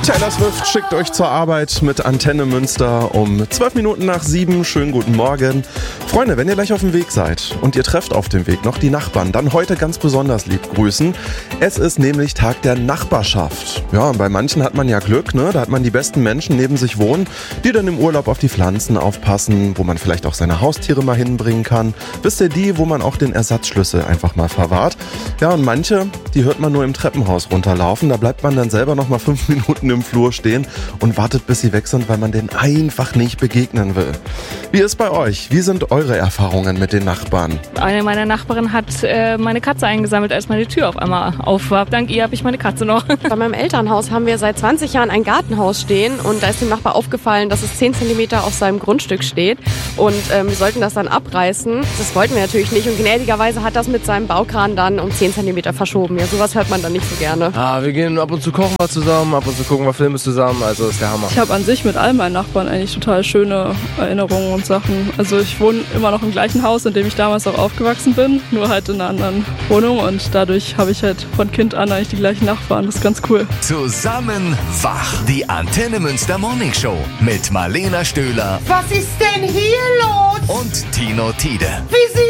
Taylor Swift schickt euch zur Arbeit mit Antenne Münster um 12 Minuten nach 7. Schönen guten Morgen. Freunde, wenn ihr gleich auf dem Weg seid und ihr trefft auf dem Weg noch die Nachbarn, dann heute ganz besonders lieb grüßen. Es ist nämlich Tag der Nachbarschaft. Ja, und bei manchen hat man ja Glück, ne? Da hat man die besten Menschen neben sich wohnen, die dann im Urlaub auf die Pflanzen aufpassen, wo man vielleicht auch seine Haustiere mal hinbringen kann. Wisst ihr, die, wo man auch den Ersatzschlüssel einfach mal verwahrt. Ja, und manche, die hört man nur im Treppenhaus runterlaufen. Da bleibt man dann selber noch mal 5 Minuten im Flur stehen und wartet, bis sie weg sind, weil man denen einfach nicht begegnen will. Wie ist bei euch? Wie sind eure Erfahrungen mit den Nachbarn? Eine meiner Nachbarinnen hat meine Katze eingesammelt, als meine Tür auf einmal auf war. Dank ihr habe ich meine Katze noch. Bei meinem Elternhaus haben wir seit 20 Jahren ein Gartenhaus stehen und da ist dem Nachbar aufgefallen, dass es 10 cm auf seinem Grundstück steht und wir sollten das dann abreißen. Das wollten wir natürlich nicht und gnädigerweise hat das mit seinem Baukran dann um 10 cm verschoben. Ja, sowas hört man dann nicht so gerne. Wir gehen ab und zu kochen wir zusammen, ab und zu gucken wir Filme zusammen, also ist der Hammer. Ich habe an sich mit all meinen Nachbarn eigentlich total schöne Erinnerungen und Sachen. Also ich wohne immer noch im gleichen Haus, in dem ich damals auch aufgewachsen bin, nur halt in einer anderen Wohnung und dadurch habe ich halt von Kind an eigentlich die gleichen Nachbarn. Das ist ganz cool. Zusammen wach. Die Antenne Münster Morning Show mit Marlena Stöhler. Was ist denn hier los? Und Tino Tiede. Wie sie